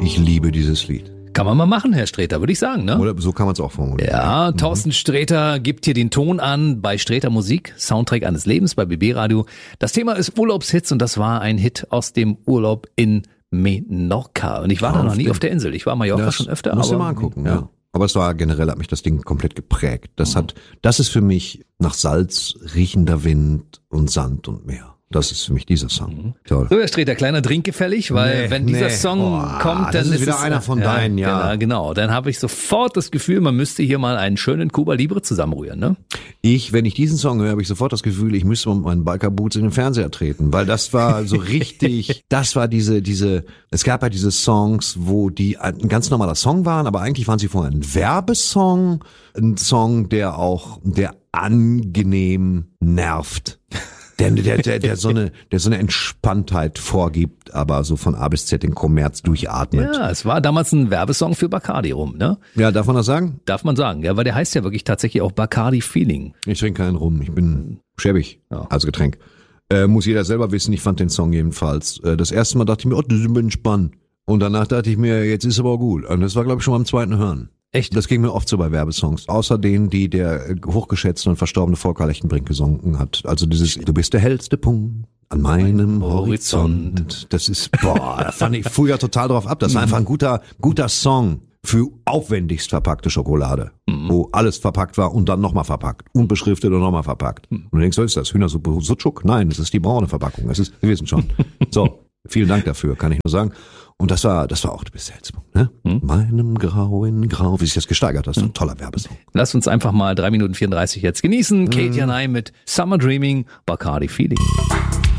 Ich liebe dieses Lied. Kann man mal machen, Herr Sträter, würde ich sagen, ne? Oder so kann man es auch formulieren. Ja, Thorsten Sträter gibt hier den Ton an bei Sträter Musik, Soundtrack eines Lebens bei BB Radio. Das Thema ist Urlaubshits und das war ein Hit aus dem Urlaub in Menorca. Und ich war da noch nie auf der Insel. Ich war Mallorca schon öfter. Musst du mal angucken, ja. Aber es war generell, hat mich das Ding komplett geprägt. Das ist für mich nach Salz riechender Wind und Sand und Meer. Das ist für mich dieser Song. Toll. So, Herr Sträter, kleiner Drink gefällig, weil wenn dieser Song kommt, dann das ist wieder einer von deinen, ja. Genau, dann habe ich sofort das Gefühl, man müsste hier mal einen schönen Cuba Libre zusammenrühren, ne? Wenn ich diesen Song höre, habe ich sofort das Gefühl, ich müsste mit meinen Biker-Boots in den Fernseher treten, weil das war so richtig, das war es gab ja diese Songs, wo die ein ganz normaler Song waren, aber eigentlich waren sie vorher ein Werbesong, ein Song, der angenehm nervt. Der so eine Entspanntheit vorgibt, aber so von A bis Z den Kommerz durchatmet. Ja, es war damals ein Werbesong für Bacardi rum, ne? Ja, darf man das sagen? Darf man sagen, ja, weil der heißt ja wirklich tatsächlich auch Bacardi Feeling. Ich trinke keinen Rum, ich bin schäbig, als Getränk. Muss jeder selber wissen, ich fand den Song jedenfalls. Das erste Mal dachte ich mir, das ist entspannt. Und danach dachte ich mir, jetzt ist aber gut. Und das war, glaube ich, schon beim zweiten Hören. Echt? Das ging mir oft so bei Werbesongs. Außer denen, die der hochgeschätzte und verstorbene Volker Lechtenbrink gesungen hat. Also dieses, du bist der hellste Punkt an meinem Horizont. Das ist, da fand ich früher total drauf ab. Das war einfach ein guter Song für aufwendigst verpackte Schokolade. Wo alles verpackt war und dann nochmal verpackt. Unbeschriftet und nochmal verpackt. Und du denkst, was ist das? Hühnersuppe Sucuk? Nein, das ist die braune Verpackung. Das ist, wir wissen schon. So, vielen Dank dafür, kann ich nur sagen. Und das war auch der Hellspunkt, ne? Meinem grauen Grau, wie sich das gesteigert hat, das ist ein toller Werbesong. Lass uns einfach mal 3 Minuten 34 jetzt genießen. Katie and I mit Summer Dreaming, Bacardi Feeling.